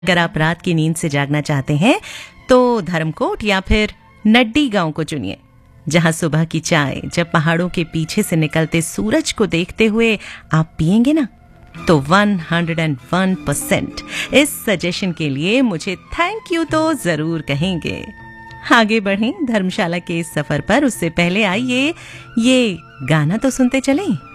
अगर आप रात की नींद से जागना चाहते हैं तो धर्मकोट या फिर नड्डी गांव को चुनिए, जहां सुबह की चाय जब पहाड़ों के पीछे से निकलते सूरज को देखते हुए आप पिएंगे ना, तो 101% इस सजेशन के लिए मुझे थैंक यू तो जरूर कहेंगे। आगे बढ़ें धर्मशाला के इस सफर पर, उससे पहले आइए ये गाना तो सुनते चलें।